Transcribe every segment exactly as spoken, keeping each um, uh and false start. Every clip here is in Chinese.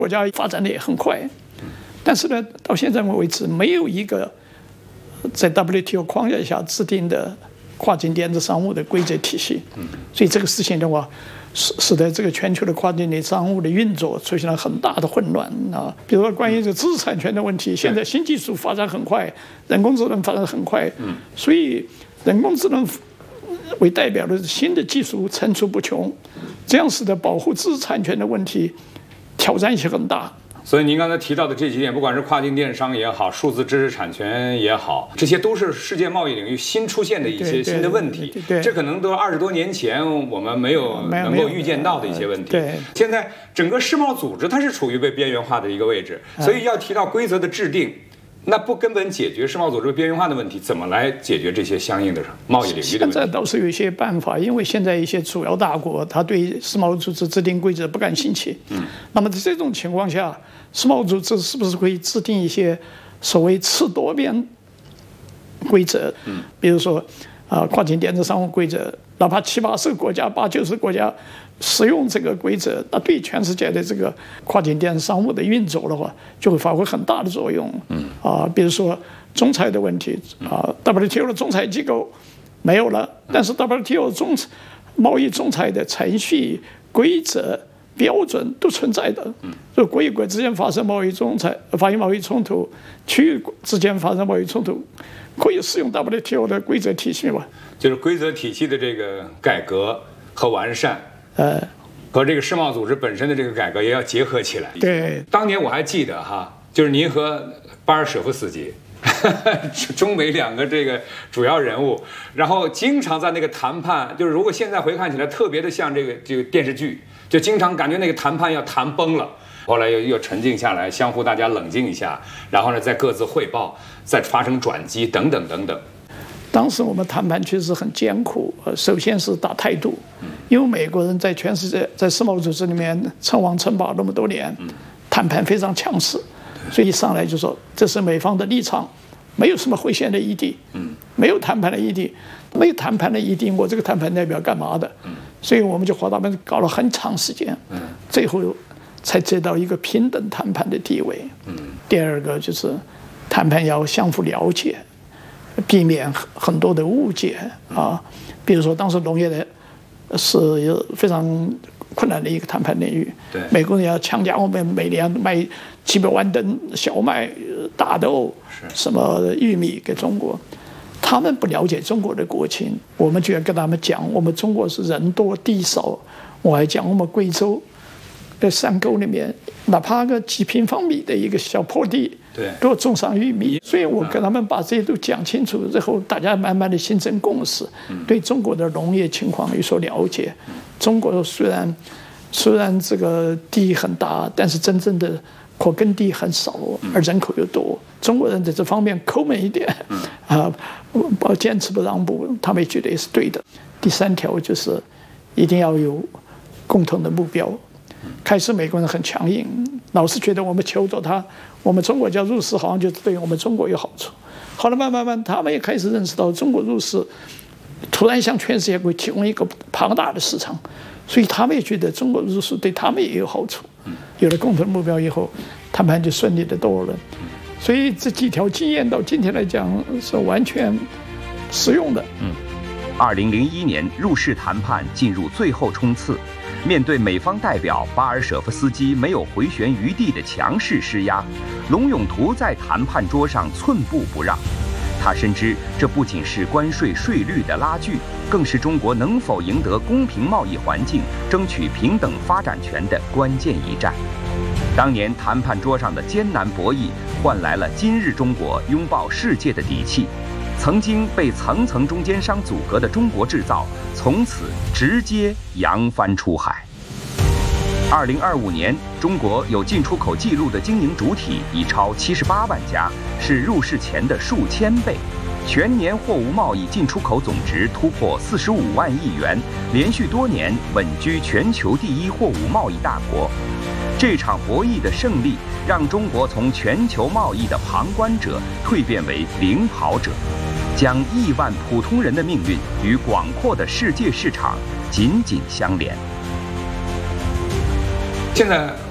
国家发展的也很快，但是呢，到现在为止没有一个在 W T O 框架下制定的跨境电子商务的规则体系，所以这个事情的话，使使得这个全球的跨境电子商务的运作出现了很大的混乱啊。比如说关于这知识产权的问题，现在新技术发展很快，人工智能发展很快，所以人工智能为代表的新的技术层出不穷，这样使得保护知识产权的问题挑战性很大。 所以您刚才提到的这几点，不管是跨境电商也好，数字知识产权也好，这些都是世界贸易领域新出现的一些新的问题。这可能都二十多年前我们没有能够预见到的一些问题。 对， 现在整个世贸组织它是处于被边缘化的一个位置，所以要提到规则的制定，那不根本解决世贸组织边缘化的问题，怎么来解决这些相应的贸易领域的问题？ 现在倒是有一些办法，因为现在一些主要大国他对世贸组织制定规则不感兴趣。嗯，那么在这种情况下，世贸组织是不是可以制定一些所谓次多边规则？嗯，比如说啊、呃，跨境电子商务规则，哪怕七八十个国家、八九十个国家使用这个规则，那对全世界的这个跨境电子商务的运作的话，就会发挥很大的作用。嗯，啊、呃，比如说仲裁的问题啊、呃、，W T O 的仲裁机构没有了，但是 W T O 仲贸易仲裁的程序、规则、标准都存在的。就国与国之间发生贸易仲裁、发生贸易冲突，区域之间发生贸易冲突，可以使用 W T O 的规则体系嘛？ 就是规则体系的这个改革和完善。 呃， 和这个世贸组织本身的这个改革也要结合起来。 对， 当年我还记得哈，就是您和巴尔舍夫斯基，中美两个这个主要人物，然后经常在那个谈判，就是如果现在回看起来，特别的像这个这个电视剧，就经常感觉那个谈判要谈崩了。后来又又沉静下来，相互大家冷静一下，然后呢再各自汇报，再发生转机等等等等。 当时我们谈判确实很艰苦，呃，首先是打态度，因为美国人在全世界在世贸组织里面称王称霸那么多年，谈判非常强势，所以一上来就说这是美方的立场，没有什么回旋的余地，没有谈判的余地，没有谈判的余地，我这个谈判代表干嘛的？所以我们就和他们搞了很长时间，最后才得到一个平等谈判的地位。第二个就是谈判要相互了解，避免很多的误解啊，比如说当时农业的是非常困难的一个谈判领域， 对， 美国人要强加我们每年卖几百万吨小麦、大豆、什么玉米给中国，他们不了解中国的国情，我们就要跟他们讲，我们中国是人多地少，我还讲我们贵州的山沟里面，哪怕个几平方米的一个小坡地， 对， 给我种上玉米，所以我跟他们把这些都讲清楚之后，大家慢慢的形成共识，对中国的农业情况有所了解。中国虽然虽然这个地很大，但是真正的可耕地很少，而人口又多，中国人在这方面抠门一点，啊，不坚持不让步，他们也觉得也是对的。第三条就是一定要有共同的目标。开始美国人很强硬，老是觉得我们求着他，我们中国叫入世好像就对我们中国有好处。后来慢慢慢，他们也开始认识到中国入世突然向全世界会提供一个庞大的市场，所以他们也觉得中国入世对他们也有好处。有了共同目标以后，谈判就顺利的多了。所以这几条经验到今天来讲是完全实用的。 嗯，二零零一年入世谈判进入最后冲刺。面对美方代表巴尔舍夫斯基没有回旋余地的强势施压，龙永图在谈判桌上寸步不让。他深知这不仅是关税税率的拉锯，更是中国能否赢得公平贸易环境、争取平等发展权的关键一战。当年谈判桌上的艰难博弈，换来了今日中国拥抱世界的底气。曾经被层层中间商阻隔的中国制造，从此直接扬帆出海。二零二五年，中国有进出口记录的经营主体已超七十八万家，是入世前的数千倍。全年货物贸易进出口总值突破四十五万亿元，连续多年稳居全球第一货物贸易大国。这场博弈的胜利，让中国从全球贸易的旁观者蜕变为领跑者，将亿万普通人的命运与广阔的世界市场紧紧相连。 现在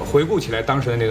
回顾起来当时的那个。